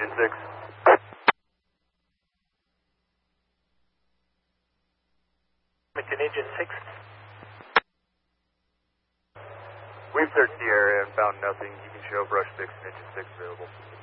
engine 6. Edmonton, engine 6. We've searched the area and found nothing. You can show brush 6 and engine 6 available.